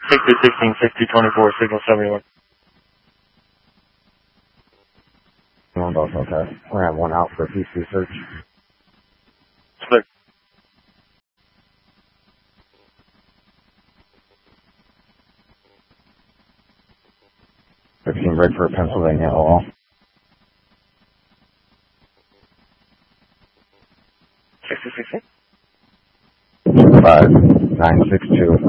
6216, 6224, signal 71. One both, okay. We're gonna have one out for a PC search. Split. 15 Redford, Pennsylvania, OL. 6216. 5962.